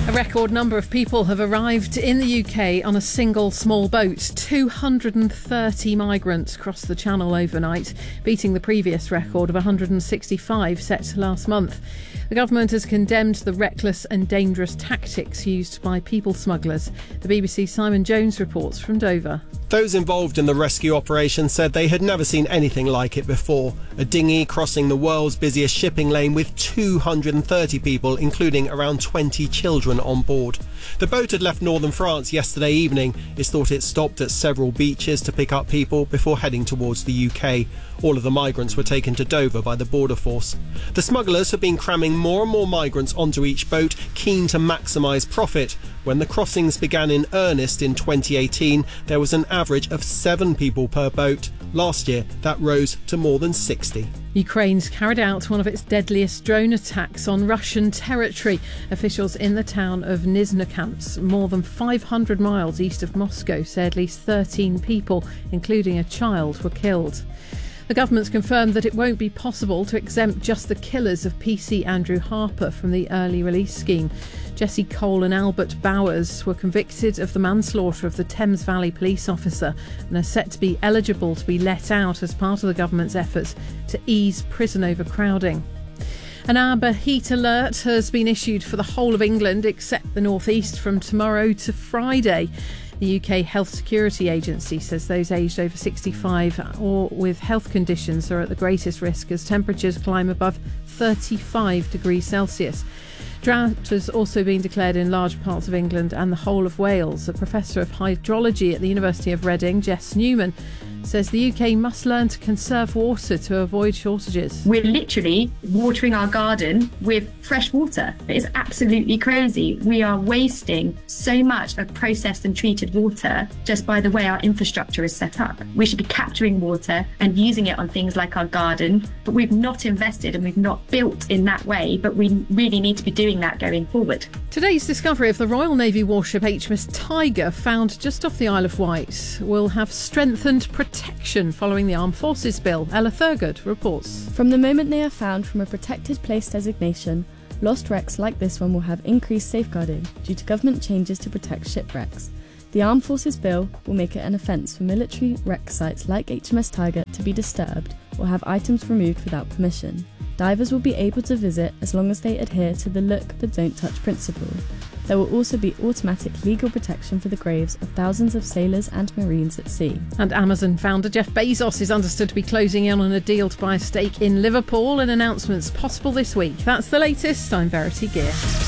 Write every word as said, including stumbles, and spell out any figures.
A record number of people have arrived in the U K on a single small boat. two hundred thirty migrants crossed the Channel overnight, beating the previous record of one hundred sixty-five set last month. The government has condemned the reckless and dangerous tactics used by people smugglers. The B B C's Simon Jones reports from Dover. Those involved in the rescue operation said they had never seen anything like it before. A dinghy crossing the world's busiest shipping lane with two hundred thirty people, including around twenty children on board. The boat had left northern France yesterday evening. It's thought it stopped at several beaches to pick up people before heading towards the U K. All of the migrants were taken to Dover by the Border Force. The smugglers have been cramming more and more migrants onto each boat, keen to maximise profit. When the crossings began in earnest in twenty eighteen, there was an average of seven people per boat. Last year, that rose to more than sixty. Ukraine's carried out one of its deadliest drone attacks on Russian territory. Officials in the town of Nizhnekamsk, more than five hundred miles east of Moscow, say at least thirteen people, including a child, were killed. The government's confirmed that it won't be possible to exempt just the killers of P C Andrew Harper from the early release scheme. Jesse Cole and Albert Bowers were convicted of the manslaughter of the Thames Valley police officer and are set to be eligible to be let out as part of the government's efforts to ease prison overcrowding. An amber heat alert has been issued for the whole of England except the North East from tomorrow to Friday. The U K Health Security Agency says those aged over sixty-five or with health conditions are at the greatest risk as temperatures climb above thirty-five degrees Celsius. Drought has also been declared in large parts of England and the whole of Wales. A professor of hydrology at the University of Reading, Jess Newman, says the U K must learn to conserve water to avoid shortages. We're literally watering our garden with fresh water. It's absolutely crazy. We are wasting so much of processed and treated water just by the way our infrastructure is set up. We should be capturing water and using it on things like our garden, but we've not invested and we've not built in that way, but we really need to be doing that going forward. Today's discovery of the Royal Navy warship H M S Tiger, found just off the Isle of Wight, will have strengthened protection following the Armed Forces Bill. Ella Thurgood reports. From the moment they are found from a protected place designation, lost wrecks like this one will have increased safeguarding due to government changes to protect shipwrecks. The Armed Forces Bill will make it an offence for military wreck sites like H M S Tiger to be disturbed or have items removed without permission. Divers will be able to visit as long as they adhere to the look but don't touch principle. There will also be automatic legal protection for the graves of thousands of sailors and marines at sea. And Amazon founder Jeff Bezos is understood to be closing in on a deal to buy a stake in Liverpool, and announcements possible this week. That's the latest. I'm Verity Gear.